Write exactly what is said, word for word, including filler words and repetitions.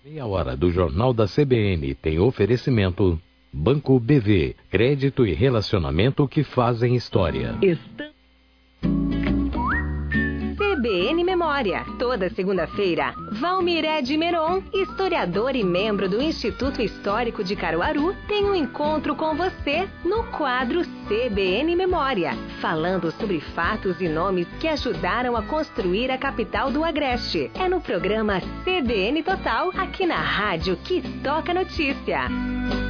Meia hora do Jornal da C B N tem oferecimento Banco B V, crédito e relacionamento que fazem história. Está... C B N Memória. Toda segunda-feira, Valmir Ed Meron, historiador e membro do Instituto Histórico de Caruaru, tem um encontro com você no quadro C B N Memória, falando sobre fatos e nomes que ajudaram a construir a capital do Agreste. É no programa C B N Total, aqui na rádio que toca notícia.